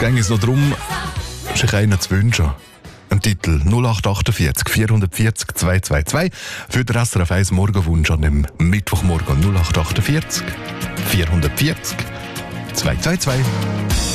ging es noch darum, sich einen zu wünschen. Ein Titel 0848 440 222 für den SRF 1 Morgenwunsch an dem Mittwochmorgen 0848 440 222.